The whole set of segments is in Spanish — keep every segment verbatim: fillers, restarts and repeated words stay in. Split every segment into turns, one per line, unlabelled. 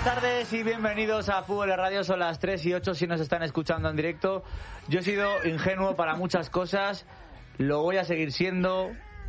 tardes y bienvenidos a Fútbol de Radio. Son las tres y ocho si nos están escuchando en directo. Yo he sido ingenuo para muchas cosas, lo voy a seguir siendo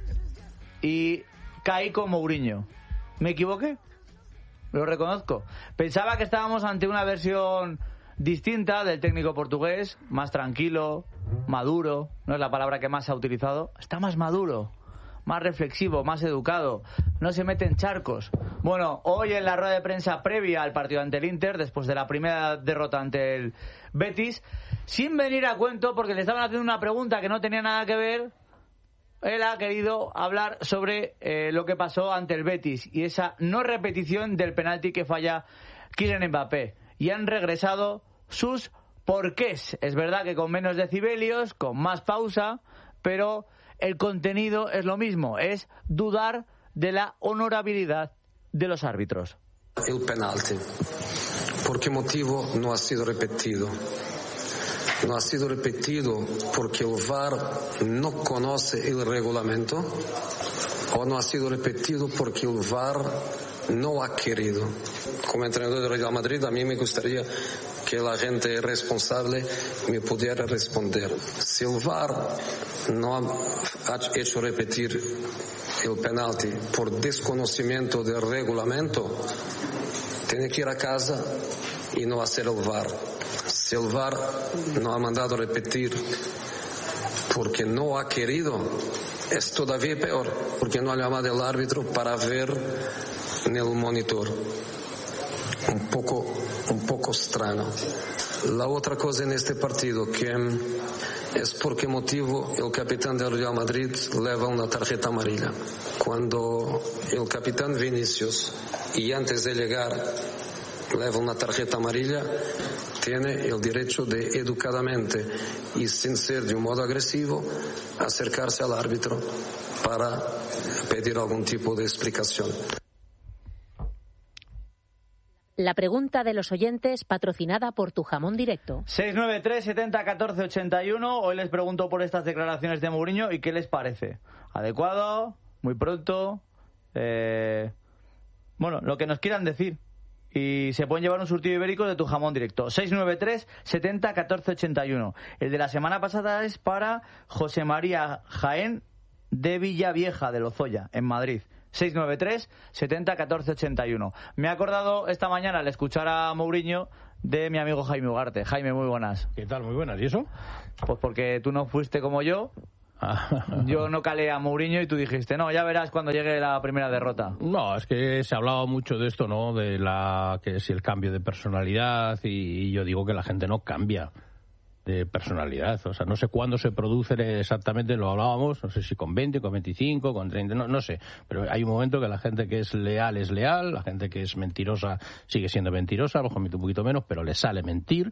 y caí con Mourinho. ¿Me equivoqué? Lo reconozco. Pensaba que estábamos ante una versión distinta del técnico portugués, más tranquilo, maduro, no es la palabra que más se ha utilizado. Está más maduro, más reflexivo, más educado, no se mete en charcos. Bueno, hoy en la rueda de prensa previa al partido ante el Inter, después de la primera derrota ante el Betis, sin venir a cuento, porque le estaban haciendo una pregunta que no tenía nada que ver, él ha querido hablar sobre eh, lo que pasó ante el Betis y esa no repetición del penalti que falla Kylian Mbappé. Y han regresado sus porqués. Es verdad que con menos decibelios, con más pausa, pero el contenido es lo mismo, es dudar de la honorabilidad de los árbitros.
El penalti. ¿Por qué motivo no ha sido repetido? No ha sido repetido porque el V A R no conoce el reglamento o no ha sido repetido porque el V A R no ha querido. Como entrenador del Real Madrid, a mí me gustaría que la gente responsable me pudiera responder. Si el V A R no ha hecho repetir el penalti por desconocimiento del reglamento, tiene que ir a casa y no hacer el V A R. Si el V A R no ha mandado repetir porque no ha querido, es todavía peor, porque no ha llamado al árbitro para ver en el monitor. Un poco, un poco extraño. La otra cosa en este partido que es por qué motivo el capitán del Real Madrid lleva una tarjeta amarilla. Cuando el capitán Vinicius, y antes de llegar, lleva una tarjeta amarilla, tiene el derecho de educadamente y sin ser de un modo agresivo acercarse al árbitro para pedir algún tipo de explicación.
La pregunta de los oyentes, patrocinada por Tu Jamón Directo.
seis nueve tres, setenta, catorce, ochenta y uno. Hoy les pregunto por estas declaraciones de Mourinho y qué les parece. ¿Adecuado? ¿Muy pronto? Eh... Bueno, lo que nos quieran decir. Y se pueden llevar un surtido ibérico de Tu Jamón Directo. seis nueve tres, setenta, catorce, ochenta y uno. El de la semana pasada es para José María Jaén de Villavieja de Lozoya, en Madrid. seis nueve tres, setenta, catorce, ochenta y uno. Me he acordado esta mañana al escuchar a Mourinho de mi amigo Jaime Ugarte. Jaime, muy buenas.
¿Qué tal? Muy buenas. ¿Y eso?
Pues porque tú no fuiste como yo. Yo no calé a Mourinho y tú dijiste, no, ya verás cuando llegue la primera derrota.
No, es que se ha hablado mucho de esto, ¿no? De la que si el cambio de personalidad y, y yo digo que la gente no cambia de personalidad, o sea, no sé cuándo se produce exactamente, lo hablábamos, no sé si con veinte, con veinticinco, con treinta, no, no sé, pero hay un momento que la gente que es leal es leal, la gente que es mentirosa sigue siendo mentirosa, a lo mejor un poquito menos, pero le sale mentir.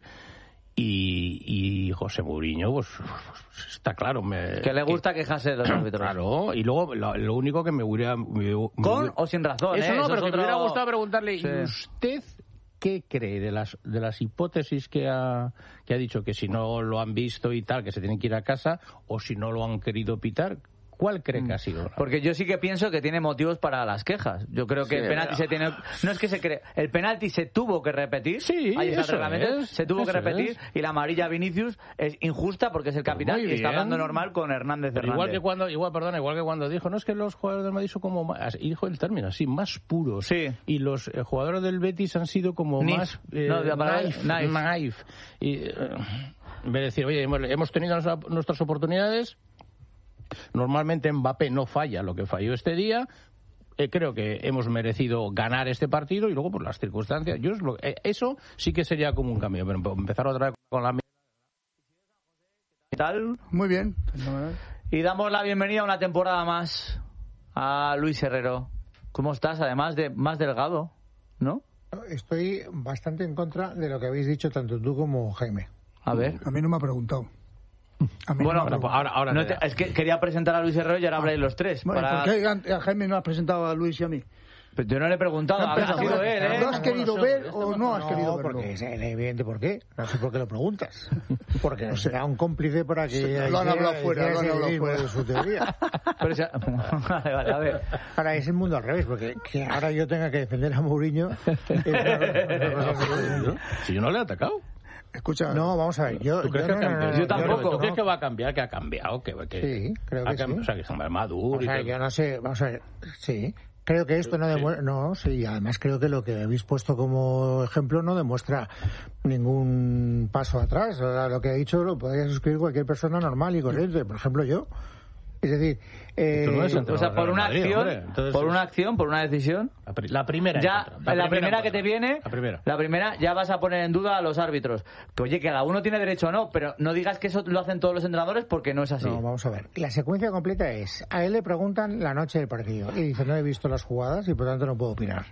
Y, y José Mourinho, pues, pues está claro. Me,
que le gusta que, quejarse de los árbitros.
Claro, y luego lo, lo único que me hubiera... Me, me,
¿Con
me,
o sin razón?
Eso
eh?
no,
eso
pero que
otro...
me hubiera gustado preguntarle,
sí.
¿y usted qué cree de las de las hipótesis que ha, que ha dicho que si no lo han visto y tal, que se tienen que ir a casa, o si no lo han querido pitar? ¿Cuál cree que ha sido?
Porque yo sí que pienso que tiene motivos para las quejas. Yo creo que sí, el penalti se tiene... No es que se cree... El penalti se tuvo que repetir.
Sí,
ahí está
eso
el reglamento.
Es,
se tuvo que repetir.
Es.
Y la amarilla a Vinicius es injusta porque es el capitán y está hablando normal con Hernández
Pero
Hernández.
Igual que cuando... Igual, perdona, igual que cuando dijo, no es que los jugadores del Madrid son como... Más, y dijo el término así, más puros.
Sí.
Y los eh, jugadores del Betis han sido como
Nif.
más... Eh,
no, de
knife,
knife.
knife. Y, eh, en vez de decir, oye, hemos, hemos tenido nuestras oportunidades... Normalmente Mbappé no falla lo que falló este día. Eh, creo que hemos merecido ganar este partido y luego por las circunstancias. Yo eh, eso sí que sería como un cambio. Pero empezar otra vez con la...
¿Qué tal?
Muy bien.
Y damos la bienvenida a una temporada más a Luis Herrero. ¿Cómo estás? Además de más delgado, ¿no?
Estoy bastante en contra de lo que habéis dicho tanto tú como Jaime.
A ver.
A mí no me ha preguntado. A mí
bueno,
no
pues ahora, ahora no te, es que quería presentar a Luis Herrero y ahora habláis los tres.
Bueno,
para...
¿por qué a Jaime no has presentado a Luis y a mí?
Pero yo no le he preguntado, a ver, ha sido él, ¿eh?
¿Lo has querido ver o no has
No,
querido verlo?
porque es evidente por qué. No sé por qué lo preguntas. Porque no será un cómplice para que...
Sí, lo han hablado fuera, lo han hablado fuera.
De su teoría.
Pero ya... Vale, vale, a ver.
Ahora es el mundo al revés, porque que ahora yo tenga que defender a Mourinho... es una- una cosa muy-
Si yo no le he atacado.
Escucha,
No, vamos a ver. Yo,
¿Tú crees
yo
que
no,
ha
no,
cambiado?
no,
Yo tampoco.
¿Tú crees
no.
que va a cambiar? Que ha cambiado. Que, que
Sí, creo
ha
que
cambiado,
sí.
O sea, que es más maduro.
O sea,
y
yo
todo.
no sé, vamos a ver, sí. Creo que esto no demuestra, no, sí, además creo que lo que habéis puesto como ejemplo no demuestra ningún paso atrás. O sea, lo que ha dicho lo podría suscribir cualquier persona normal y corriente, por ejemplo yo. Es decir, eh,
Tú no eres
O sea, por una
Madrid,
acción,
hombre. Entonces,
por
es-
una acción, por una decisión,
La, pri- la primera. en
ya,
contra.
la, primera,
en
que te
contra.
viene,
La primera.
la primera ya vas a poner en duda a los árbitros. Que oye, que cada uno tiene derecho o no, pero no digas que eso lo hacen todos los entrenadores porque no es así.
no, vamos a ver. La secuencia completa es, a él le preguntan la noche del partido y dice, no he visto las jugadas y por tanto no puedo opinar.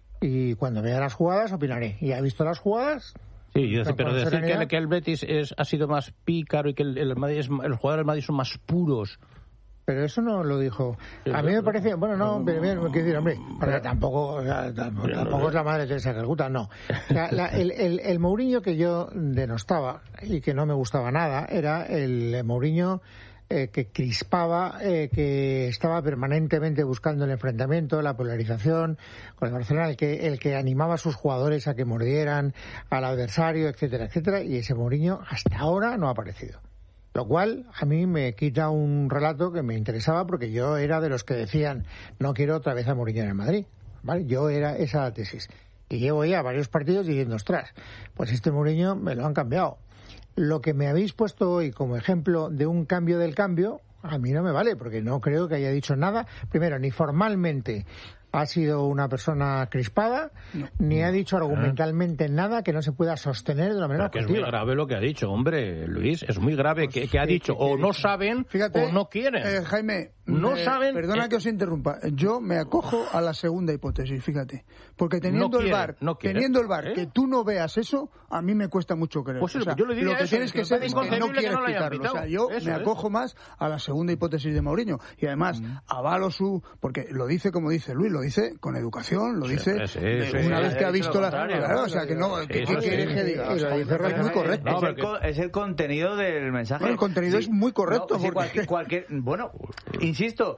Y cuando vea las jugadas opinaré. Y ha visto las jugadas,
Sí, yo-
Con
pero decir
serenidad.
que, que el Betis es, ha sido más pícaro y que el, el Madrid es- los jugadores del Madrid son más puros.
pero eso no lo dijo. A mí me parece, bueno, no, pero bien, quiero decir, hombre, porque tampoco, o sea, tampoco, tampoco es la madre Teresa de Calcuta, no. O sea, la- el, el, el Mourinho que yo denostaba y que no me gustaba nada era el Mourinho eh, que crispaba, eh, que estaba permanentemente buscando el enfrentamiento, la polarización con el Barcelona, el que, el que animaba a sus jugadores a que mordieran al adversario, etcétera, etcétera, y ese Mourinho hasta ahora no ha aparecido. Lo cual a mí me quita un relato que me interesaba porque yo era de los que decían no quiero otra vez a Mourinho en el Madrid. ¿Vale? Yo era esa tesis. Y llevo ya varios partidos diciendo, ostras, pues este Mourinho me lo han cambiado. Lo que me habéis puesto hoy como ejemplo de un cambio del cambio, a mí no me vale porque no creo que haya dicho nada. Primero, ni formalmente ha sido una persona crispada, no. ni ha dicho argumentalmente nada que no se pueda sostener de una manera
Porque es
objetiva.
muy grave lo que ha dicho, hombre, Luis. Es muy grave
Pues
que, que ha
sí,
dicho
que-
o
que-
no saben
Fíjate,
o no quieren.
eh, Jaime,
No
eh,
saben,
Perdona
eh,
que os interrumpa. Yo me acojo a la segunda hipótesis, fíjate. Porque teniendo
No quieren,
el bar,
no quieren,
teniendo el bar,
¿eh?
que tú no veas eso, a mí me cuesta mucho creer.
Pues
O sea,
yo le diría
lo que
eso,
tienes
que
que
me
ser
parece
es que no
inconcebible que
quieres
no lo hayan
quitarlo. O sea,
pitado.
yo
Eso
me
es.
acojo más a la segunda hipótesis de Mourinho. Y además, avalo su... Porque lo dice como dice Luis, lo dice con educación, lo
Sí,
dice
sí,
de-
sí,
una
sí,
vez
sí,
que ha
sí,
visto
lo
la...
contrario.
Claro, o sea, que no...
Sí,
¿Qué
eso
qué
sí.
quieres que diga? O
Y
sea,
lo dice
es muy
Rafa,
correcto.
es,
No,
el,
porque-
co- es el contenido del mensaje.
Bueno, el contenido es muy correcto,
No, sí,
porque-
cualquier, cualquier- bueno, insisto,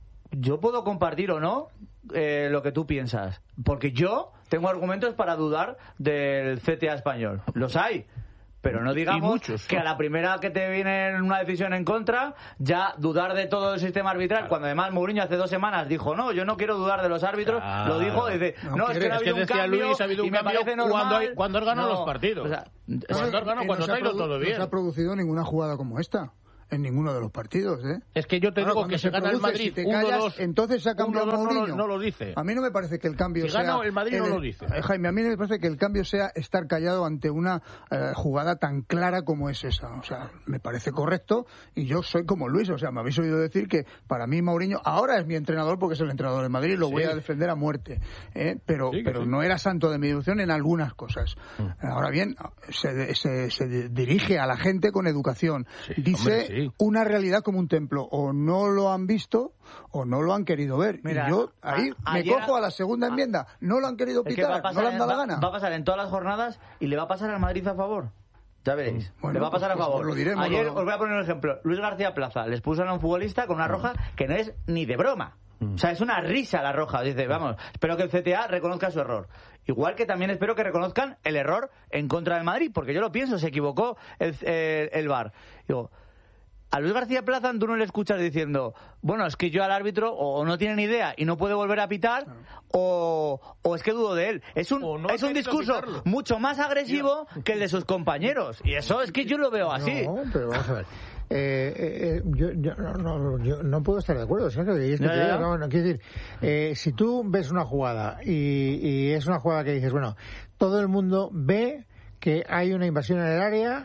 yo puedo compartir o no eh, lo que tú piensas, porque yo tengo argumentos para dudar del C T A español. Los hay. Pero no digamos
muchos,
que
¿no?
a la primera que te viene una decisión en contra, ya dudar de todo el sistema arbitral, cuando además Mourinho hace dos semanas dijo, no, yo no quiero dudar de los árbitros,
Claro.
lo dijo, dice,
No
no, es que
quiere.
no ha
Es que
habido un
decía
cambio,
Luis, ha habido un
y me
cambio
parece normal.
cuando hay- cuando has ganado
No,
los partidos.
o sea,
Cuando has ganado,
Y
cuando
no
te ha ido
produ-
todo bien.
No se ha producido ninguna jugada como esta en ninguno de los partidos, ¿eh?
Es que yo te
Ahora,
digo
cuando
que se gana el
produce,
Madrid
si te
uno
callas,
dos,
entonces se ha cambiado
uno dos, no lo-
Mourinho.
no lo dice.
A mí no me parece que el cambio
Si
sea...
gana el Madrid no lo dice.
Eh, Jaime, a mí no me parece que el cambio sea estar callado ante una eh, jugada tan clara como es esa. O sea, me parece correcto y yo soy como Luis. O sea, me habéis oído decir que para mí Mourinho ahora es mi entrenador porque es el entrenador del Madrid y lo
Sí.
voy a defender a muerte. ¿eh? Pero,
Sí, que
pero
sí.
no era santo de mi devoción en algunas cosas.
Mm.
Ahora bien, se, se- se dirige a la gente con educación.
Sí,
Dice
hombre, sí.
una realidad como un templo. O no lo han visto o no lo han querido ver.
Mira,
y yo ahí
a-
me
ayer-
cojo a la segunda enmienda. No lo han querido
Es que va
pitar,
a pasar
no le han
en-
dado la
va-
gana.
Va a pasar en todas las jornadas y le va a pasar al Madrid a favor. Ya veréis.
Bueno,
le va a pasar
pues-
a favor.
pues lo diremos,
Ayer
lo-
os voy a poner un ejemplo. Luis García Plaza les puso a un futbolista con una roja que no es ni de broma. O sea, es una risa la roja. Dice, vamos, espero que el C T A reconozca su error. Igual que también espero que reconozcan el error en contra del Madrid, porque yo lo pienso, se equivocó el, el, el V A R. Digo, a Luis García Plaza tú no le escuchas diciendo, bueno, es que yo al árbitro o no tiene ni idea y no puede volver a pitar, o, o es que dudo de él. Es un,
O no
es
ha
un
querido
discurso
pitarlo.
mucho más agresivo que el de sus compañeros. Y eso es que yo lo veo así.
No, pero vamos a ver. Eh, eh, eh, yo, yo, no, no, yo no puedo estar de acuerdo. ¿Sabes? Es que
Ya,
te
ya.
digo, no, no, quiero decir, eh, si tú ves una jugada y, y es una jugada que dices, bueno, todo el mundo ve que hay una invasión en el área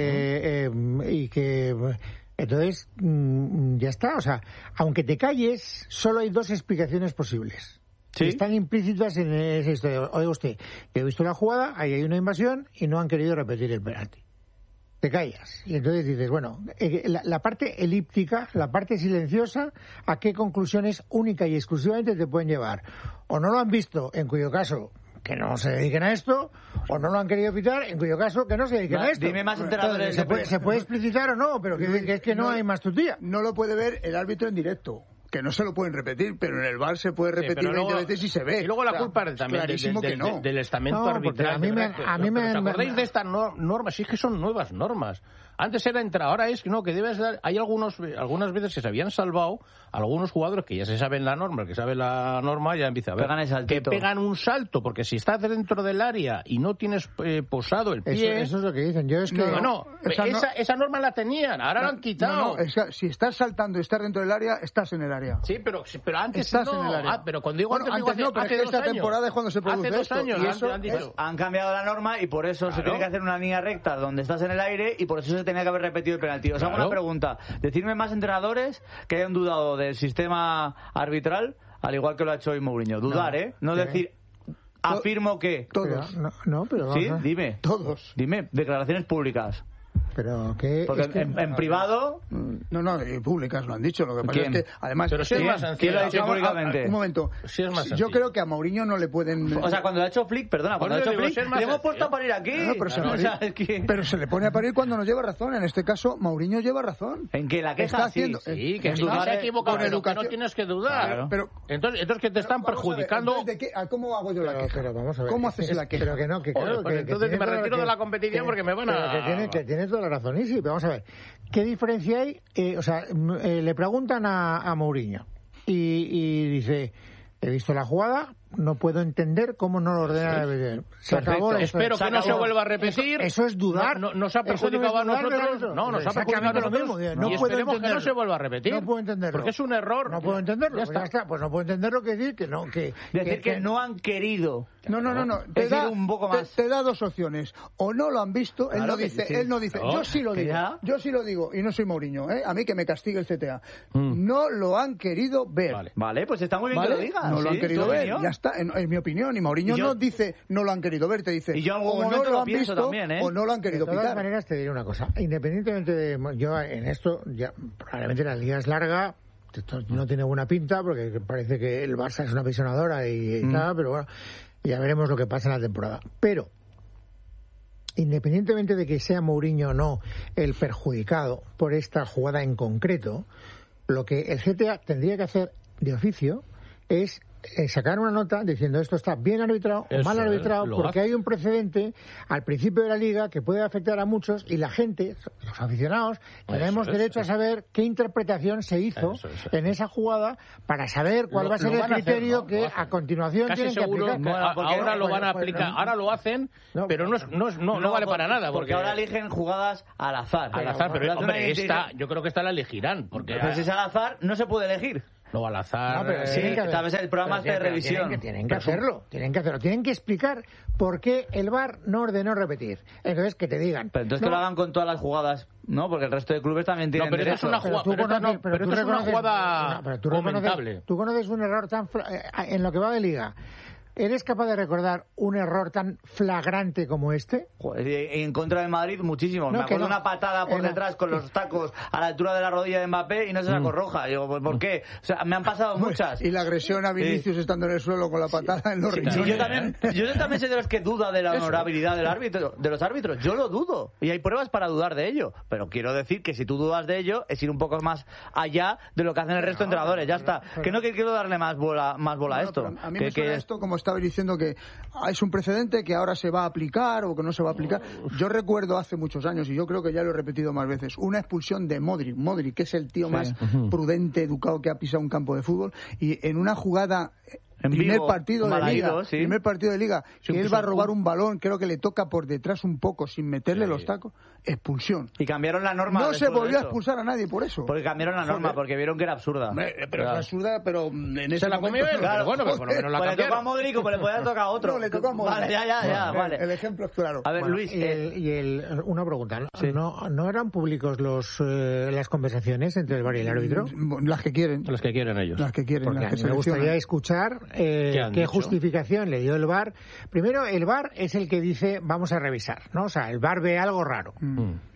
eh, eh, y que entonces mm, ya está. O sea, aunque te calles, solo hay dos explicaciones posibles.
¿Sí?
Están implícitas en esa historia. Oiga usted, yo he visto la jugada, ahí hay una invasión y no han querido repetir el penalti. te callas. Y entonces dices, bueno, eh, la, la parte elíptica, la parte silenciosa, ¿a qué conclusiones única y exclusivamente te pueden llevar? O no lo han visto, en cuyo caso que no se dediquen a esto, o no lo han querido pitar, en cuyo caso que no se dediquen
Va,
a esto.
Dime más entrenadores.
Se puede, se puede explicitar o no, pero que, que es que no, no hay más tutía.
No lo puede ver el árbitro en directo. Que no se lo pueden repetir, pero en el V A R se puede repetir
sí,
veinte veces y se ve.
Y luego la
o sea,
culpa es también de, de, de,
que no.
de, del estamento
no,
arbitral.
A mí me, a mí me,
¿Os acordáis de estas no, normas? Sí, es que son nuevas normas. Antes era entrar, ahora es que no, que debes dar... Hay algunos, algunas veces que se habían salvado algunos jugadores que ya se saben la norma, el que sabe la norma ya empieza a ver.
Pegan el
que pegan un salto, porque si estás dentro del área y no tienes eh, posado el pie...
Eso, eso es lo que dicen. Yo es que...
No, no,
esa,
esa,
no,
esa norma la tenían, ahora
no,
la han quitado.
No, no, es que si estás saltando y estás dentro del área, estás en el área.
Sí, pero, pero antes
estás
no.
en el área.
Ah, pero cuando digo
bueno,
antes,
antes
digo
no, pero
hace,
es que
hace
esta
dos
temporada
años.
es cuando se produce
hace dos
esto.
años
Y
han,
eso
han dicho.
es,
Han cambiado la norma y por eso claro. se tiene que hacer una línea recta donde estás en el aire y por eso se tenía que haber repetido el penalti. Os hago
Claro.
una pregunta. Decidme más entrenadores que hayan dudado del sistema arbitral, al igual que lo ha hecho hoy Mourinho. Dudar,
no,
¿eh? No
¿qué?
decir, afirmo que...
Todos.
Pero, no, no, pero
¿Sí?
vamos a...
Dime.
Todos.
Dime, declaraciones públicas.
Pero que...
Porque
es que...
en, en privado...
No, no, y públicas lo han dicho. Lo que pasa
¿Quién?
es que, además...
Pero si es
¿Quién?
más sencillo.
¿Quién lo ha dicho
Vamos,
públicamente?
Un momento.
Sí, es más
Yo
sencillo.
creo que a Mourinho no le pueden...
O sea, cuando lo ha hecho Flick, perdona, cuando
Por
lo ha
eso
hecho
digo,
Flick,
si es más
le hemos
sencillo.
puesto a parir aquí.
No, pero, se
Claro,
le-
o sea, es que-
pero se le pone a parir cuando nos lleva razón. En este caso, Mourinho lleva razón.
En que la queja
Está
sí.
haciendo-
Sí, que
En
si
dudar
se ha
de-
equivocado,
con
pero que
educación.
no tienes que dudar.
Claro.
Pero,
Entonces, entonces que te están
Vamos a ver,
perjudicando...
entonces, ¿de qué- a ¿Cómo hago yo la
Pero,
queja?
pero vamos a ver.
¿Cómo haces
Es-
la queja?
Pero que no, que
Joder,
claro,
pues
que-
entonces
que
me
tiene
retiro
toda
de la competición
que-
porque me van a-
pero Que tiene, que tiene toda la razón. Y sí, pero vamos a ver. ¿Qué diferencia hay? Eh, o sea, m- eh, le preguntan a, a Mourinho y, y dice... He visto la jugada, no puedo entender cómo no lo ordena el vídeo. Se
Perfecto.
acabó la
Espero
historia.
que no
Se
se
acabó.
vuelva a repetir.
Eso, eso es dudar.
No, no- nos ha
Eso no es
perjudicado a
dudar del
nosotros.
árbitro.
No, nos ha
Exactamente
perjudicado a
lo mismo.
nosotros.
No
y
puedo
esperemos que no
entenderlo.
se vuelva a repetir.
No puedo entenderlo.
Porque es un error.
No puedo entenderlo.
Ya
Pues ya
está.
está. Pues no puedo entenderlo que decir que no. Que,
Decir que no han querido.
No, no, no, no. Te
Es
da,
ir un poco
te-
más.
Te, da dos opciones. O no lo han visto, él
Claro
no
que
dice,
sí.
él no dice.
No,
Yo sí lo
que
digo.
ya.
Yo sí lo digo y no soy Mourinho, ¿eh? A mí que me castigue el C T A.
Mm.
No lo han querido ver.
Vale.
Vale, pues está muy bien
¿Vale?
que lo digas.
No lo
sí,
han querido
tu
ver,
opinión.
ya está, en, en mi opinión. Y Mourinho
Y yo-
no dice no lo han querido ver, te dice
Y yo en algún
o no
momento
lo
lo
han
pienso
visto
también, ¿eh?
o no lo han
De
querido
todas
pitar.
maneras te diré una cosa. Independientemente de... Yo en esto, ya probablemente la liga es larga, esto no tiene buena pinta porque parece que el Barça es una apisonadora y, y
Mm.
tal, pero bueno, ya veremos lo que pasa en la temporada. Pero, independientemente de que sea Mourinho o no el perjudicado por esta jugada en concreto, lo que el G T A tendría que hacer de oficio es eh, sacar una nota diciendo esto está bien arbitrado o
Eso
mal
es,
arbitrado,
lo
porque
hace.
hay un precedente al principio de la liga que puede afectar a muchos y la gente, los aficionados, tenemos
es,
derecho
eso.
a saber qué interpretación se hizo
Eso, eso.
en esa jugada para saber cuál
Lo-
va a ser
lo
el
van a hacer,
criterio
¿no?
que
Lo hacen.
a continuación
Casi
tienen que
seguro
aplicar.
que
Bueno,
a-
porque-
ahora lo van a
pues,
aplicar,
no.
ahora lo hacen,
No,
pero no, es- no, es- no, no vale
por-
para nada.
Porque ahora eligen jugadas al azar.
al azar, pero
Pero
hombre,
hace una
esta,
identidad-
yo creo que esta la elegirán, porque
Pero si es al azar, no se puede elegir.
no al azar.
No, pero
eh,
tienen que hacer-
sabes, el programa
pero
es de
tienen-
revisión.
Tienen que, tienen que
Pero son-
hacerlo, tienen que hacerlo. Tienen que explicar por qué el V A R no ordenó repetir. Entonces, que te digan.
Pero entonces
no,
que lo hagan con todas las jugadas, ¿no? Porque el resto de clubes también tienen
No, pero esta es
derecho.
una
pero
jugada,
tú
pero esta
conoces-
no,
pero
pero
tú
esta es una
reconoces-
jugada
no, pero tú reconoces-
comentable.
Tú conoces un error tan fla- eh, en lo que va de liga. ¿Eres capaz de recordar un error tan flagrante como este?
Joder, y en contra del Madrid muchísimos.
No,
Me
que
acuerdo
no.
una patada por
Eh, no.
detrás con los tacos a la altura de la rodilla de Mbappé y no se sacó roja. Digo, pues ¿por qué? O sea, me han pasado muchas.
Y la agresión a Vinicius estando en el suelo con la patada en los
Sí,
riñones.
yo también, yo también soy de los que duda de la honorabilidad del árbitro, de los árbitros. Yo lo dudo. Y hay pruebas para dudar de ello. Pero quiero decir que si tú dudas de ello, es ir un poco más allá de lo que hacen el resto de entrenadores. Ya está. Que no que quiero darle más bola, más bola a
No,
esto.
pero a mí
que,
me suena
que-
esto como estabais diciendo que ah, es un precedente que ahora se va a aplicar o que no se va a aplicar. Yo recuerdo hace muchos años, y yo creo que ya lo he repetido más veces, una expulsión de Modric. Modric, que es el tío
Sí.
más prudente, educado que ha pisado un campo de fútbol, y en una jugada...
En
primer
vivo,
partido de
mal
liga,
ido, sí.
primer partido de liga,
Sí,
que él
puso
va a
un-
robar un balón, creo que le toca por detrás un poco sin meterle
Sí.
los tacos, expulsión.
Y cambiaron la norma.
No se
después de
volvió a
eso.
expulsar a nadie por eso.
Porque cambiaron la norma,
Joder.
porque vieron que era absurda.
Hombre, pero
Claro.
es absurda, pero en ese
Se la
momento-
comió él, pero bueno, pero por lo menos la
Pues le tocó a
cambiaron.
Modric, pues le podía tocar a otro.
No, le tocó a Modric.
Vale, ya, ya, ya,
Bueno,
vale.
El ejemplo es claro.
A ver,
Bueno,
Luis,
y,
eh,
el- y el- una pregunta. ¿No,
Sí.
no, ¿no eran públicos los eh, las conversaciones entre el V A R y el árbitro?
Las que quieren.
Los que quieren ellos.
Las que quieren,
Porque a
las que
mí me gustaría
seleccionan.
escuchar eh,
¿Qué han
qué
dicho?
justificación le dio el V A R. Primero, el V A R es el que dice vamos a revisar, ¿no? O sea, el V A R ve algo raro.
Mm.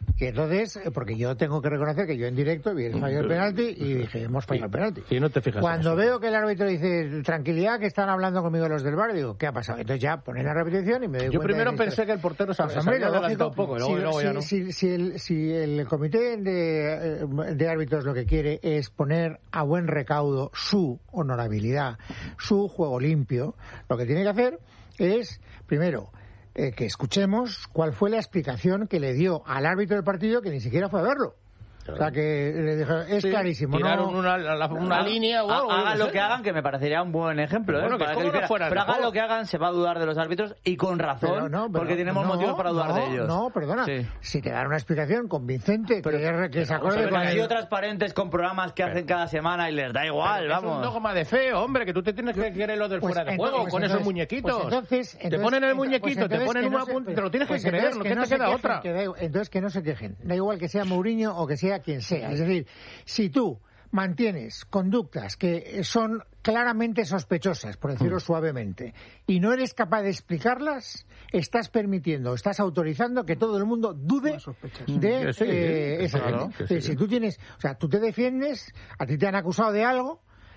Y entonces, porque yo tengo que reconocer que yo en directo vi el fallo del penalti y dije, hemos fallado el penalti.
Y no te fijas.
Cuando veo que el árbitro dice, tranquilidad, que están hablando conmigo los del bar, digo, ¿qué ha pasado? Entonces ya ponen la repetición y me doy
Yo
cuenta.
primero
de
pensé que el portero se
pues,
había adelantado un poco, y luego,
si,
luego
si,
ya no.
Si, si, el, si el comité de, de árbitros lo que quiere es poner a buen recaudo su honorabilidad, su juego limpio, lo que tiene que hacer es, primero, Eh, que escuchemos cuál fue la explicación que le dio al árbitro del partido, que ni siquiera fue a verlo. Claro. O sea, que le dijo, es sí, clarísimo.
Tiraron
no,
una, la, una
no,
línea o algo.
Hagan lo que hagan, que me parecería un buen ejemplo.
Bueno,
¿eh?
que
Para que
no
dijera,
fuera
pero hagan lo que hagan, se va a dudar de los árbitros y con razón, pero no, pero, porque tenemos
no,
motivos para dudar
no,
de ellos.
No, perdona. Sí. Si te dan una explicación convincente, pero, que, que se acorde
con
han
sido transparentes con programas que pero, hacen cada semana y les da igual, vamos.
Es un dogma de fe, hombre, que tú te tienes que querer lo del
pues
fuera de
entonces,
juego
pues
con
entonces,
esos muñequitos.
Pues entonces, entonces,
te ponen el muñequito,
pues
te ponen
una
no
punta,
te lo tienes
pues
que creer, no te
no
queda otra.
Entonces que no se quejen. Da igual que sea Mourinho o que sea quien sea. Es decir, si tú mantienes conductas que son claramente sospechosas, por decirlo suavemente, y no eres capaz de explicarlas, estás permitiendo, estás autorizando que todo el mundo dude de
sí,
eh, esa
claro,
gente.
sí,
Si
sí.
tú tienes, o sea, tú te defiendes, a ti te han acusado de algo,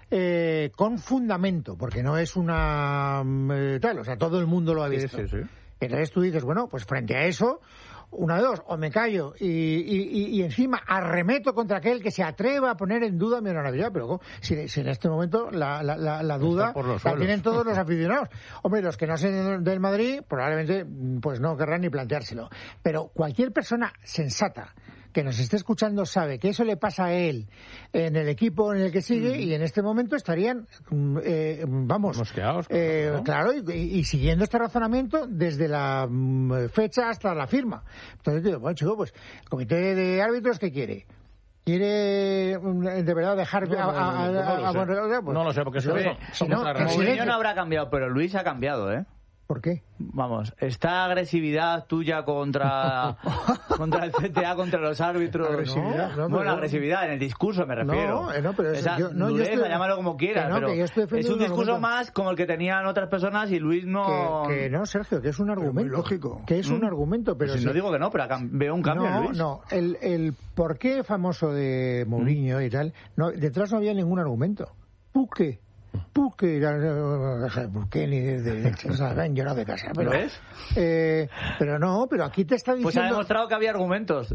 eh, con fundamento, porque no es una eh, tal, o sea, todo el mundo lo ha visto.
Sí, sí, sí.
Entonces tú dices, bueno, pues frente a eso, una de dos, o me callo y, y, y encima arremeto contra aquel que se atreva a poner en duda mi honorabilidad, pero si, si en este momento la, la, la, la duda la tienen todos los aficionados. Hombre, los que no sean del Madrid probablemente pues no querrán ni planteárselo, pero cualquier persona sensata que nos esté escuchando sabe que eso le pasa a él en el equipo en el que sigue mm. y en este momento estarían, eh, vamos,
mosqueados,
eh,
¿no?
claro, y, y siguiendo este razonamiento desde la mm, fecha hasta la firma. Entonces digo, bueno, chico, pues el comité de árbitros, ¿qué quiere? ¿Quiere de verdad dejar
no,
a, a,
no,
a,
no,
a,
lo
a,
sé. Pues, no lo sé, porque se ve.
Si no,
Mourinho no habrá cambiado, pero Luis ha cambiado, ¿eh?
¿Por qué?
Vamos, esta agresividad tuya contra contra el C T A, contra los árbitros.
Agresividad,
¿no? No, bueno, agresividad en el discurso me refiero.
No, no, pero
esa
yo, no,
dureza,
yo estoy,
llámalo como quieras,
no,
pero es un discurso un más como el que tenían otras personas y Luis no.
Que, que no, Sergio, que es un argumento.
Lógico.
Que es un
¿Mm?
argumento, pero
pues si
si...
no digo que no, pero veo un cambio
no,
en Luis.
No, el, el porqué famoso de Mourinho ¿Mm? y tal, no, detrás no había ningún argumento. ¿Puqué? ¿Por qué? ¿Por qué? Ni de, de, de, o sea, ven, yo no de casa. Pero,
¿Lo ves?
Eh, pero no, pero aquí te está diciendo...
Pues ha demostrado que había argumentos.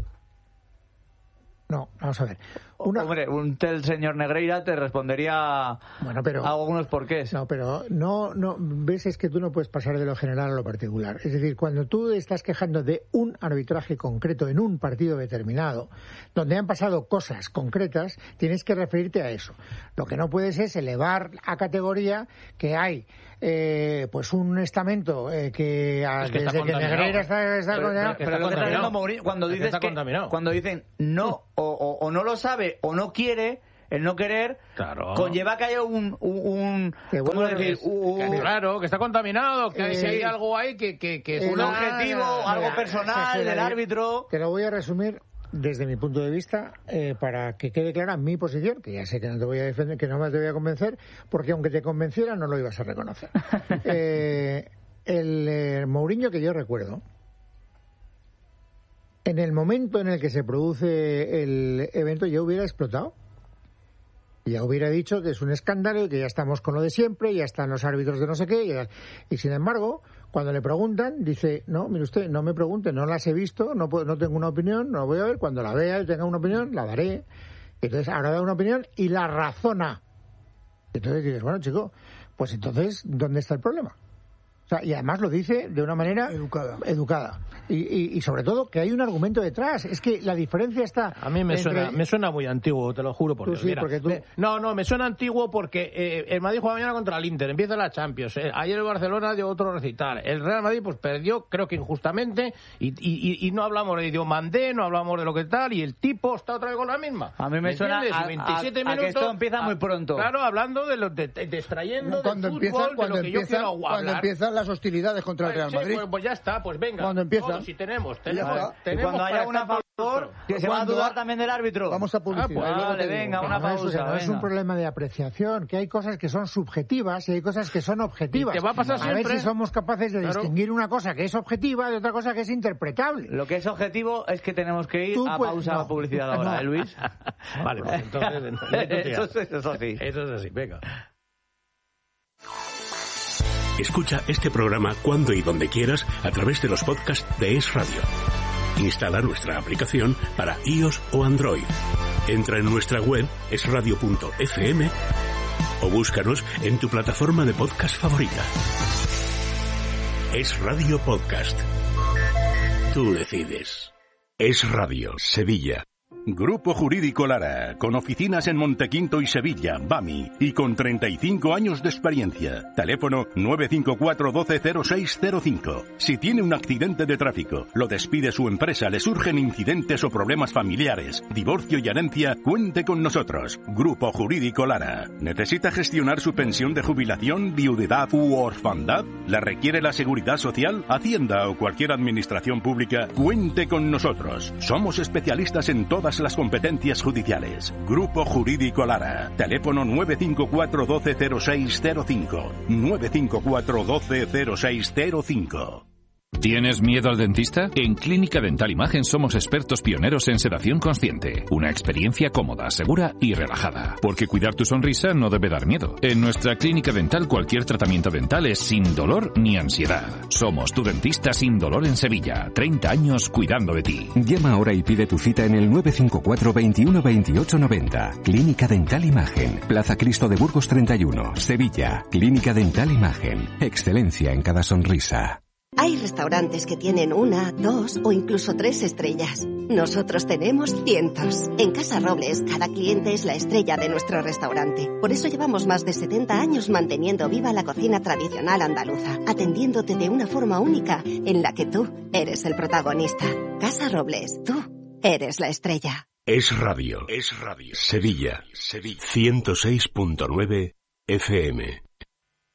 No, vamos a ver. Una...
Hombre, un tel señor Negreira te respondería
bueno, pero,
a algunos porqués.
No, pero no, no, ves, es que tú no puedes pasar de lo general a lo particular. Es decir, cuando tú estás quejando de un arbitraje concreto en un partido determinado, donde han pasado cosas concretas, tienes que referirte a eso. Lo que no puedes es elevar a categoría que hay eh, pues un estamento eh, que,
es que
desde que Negreira está, está
pero,
condenado.
Pero, pero lo que está diciendo Mourinho, cuando dices
está
que,
contaminado.
cuando dicen no o, o, o no lo sabe o no quiere, el no querer
claro.
conlleva que haya un, un, un ¿cómo decir? Un,
que, claro, que está contaminado, que
eh,
si hay algo ahí que, que, que es
un
una,
objetivo,
mira,
algo personal
mira,
del árbitro.
Te lo voy a resumir desde mi punto de vista, eh, para que quede clara mi posición, que ya sé que no te voy a defender, que no me te voy a convencer, porque aunque te convenciera no lo ibas a reconocer. eh, el eh, Mourinho que yo recuerdo, en el momento en el que se produce el evento, ya hubiera explotado. Ya hubiera dicho que es un escándalo y que ya estamos con lo de siempre, ya están los árbitros de no sé qué. Y, ya... y sin embargo, cuando le preguntan, dice, no, mire usted, no me pregunte, no las he visto, no puedo, no tengo una opinión, no la voy a ver. Cuando la vea y tenga una opinión, la daré. Entonces, ahora da una opinión y la razona. Entonces dices, bueno, chico, pues entonces, ¿dónde está el problema? O sea, y además lo dice de una manera
educada.
educada. Y, y, y sobre todo que hay un argumento detrás. Es que la diferencia está...
A mí me, entre... suena, me suena muy antiguo, te lo juro por
tú
Dios.
Sí,
Mira,
porque tú...
me, no, no, me suena antiguo porque eh, el Madrid juega mañana contra el Inter, empieza la Champions. Eh, ayer el Barcelona dio otro recital. El Real Madrid pues perdió, creo que injustamente, y, y, y no hablamos de Diomandé, no hablamos de lo que tal, y el tipo está otra vez con la misma.
A mí me, me suena a,
veintisiete
a,
minutos,
a que esto empieza a, muy pronto.
Claro, hablando de, lo, de, de, de extrayendo
cuando
del
empieza,
fútbol,
cuando
de lo que
empieza,
yo quiero hablar.
Cuando empiezan las hostilidades contra el Real Madrid.
Sí, pues, pues ya está, pues venga.
Cuando empieza.
Si tenemos, tenemos,
ya
tenemos
cuando haya una
estar...
Por, que se va a dudar también del árbitro.
Vamos a publicidad.
Ah, pues, vale, venga, una
no,
pausa.
Es, no
venga.
es un problema de apreciación, que hay cosas que son subjetivas y hay cosas que son objetivas.
Y te va a pasar
a ver
siempre.
si somos capaces de
Claro.
distinguir una cosa que es objetiva de otra cosa que es interpretable.
Lo que es objetivo es que tenemos que ir
Tú,
a
pues,
pausa
no.
a publicidad ahora,
No.
¿eh, Luis?
Vale, pues entonces...
eso, es- eso sí.
Eso es así, venga.
Escucha este programa cuando y donde quieras a través de los podcasts de Es Radio. Instala nuestra aplicación para iOS o Android. Entra en nuestra web es radio punto f m o búscanos en tu plataforma de podcast favorita. Es Radio Podcast. Tú decides. Es Radio, Sevilla.
Grupo Jurídico Lara, con oficinas en Montequinto y Sevilla, Bami, y con treinta y cinco años de experiencia. Teléfono nueve cinco cuatro uno dos cero seis cero cinco. Si tiene un accidente de tráfico, lo despide su empresa, le surgen incidentes o problemas familiares, divorcio y herencia, cuente con nosotros. Grupo Jurídico Lara. ¿Necesita gestionar su pensión de jubilación, viudedad u orfandad? ¿La requiere la Seguridad Social, Hacienda o cualquier administración pública? Cuente con nosotros. Somos especialistas en todas las competencias judiciales. Grupo Jurídico Lara. Teléfono nueve cinco cuatro uno dos cero seis cero cinco. nueve cinco cuatro uno dos cero seis cero cinco.
¿Tienes miedo al dentista? En Clínica Dental Imagen somos expertos pioneros en sedación consciente. Una experiencia cómoda, segura y relajada. Porque cuidar tu sonrisa no debe dar miedo. En nuestra clínica dental cualquier tratamiento dental es sin dolor ni ansiedad. Somos tu dentista sin dolor en Sevilla. treinta años cuidando de ti.
Llama ahora y pide tu cita en el nueve cinco cuatro veintiuno veintiocho noventa. Clínica Dental Imagen. Plaza Cristo de Burgos treinta y uno, Sevilla. Clínica Dental Imagen. Excelencia en cada sonrisa.
Hay restaurantes que tienen una, dos o incluso tres estrellas. Nosotros tenemos cientos. En Casa Robles, cada cliente es la estrella de nuestro restaurante. Por eso llevamos más de setenta años manteniendo viva la cocina tradicional andaluza, atendiéndote de una forma única en la que tú eres el protagonista. Casa Robles, tú eres la estrella.
Es Radio. Es Radio. Sevilla. Sevilla. ciento seis punto nueve F M.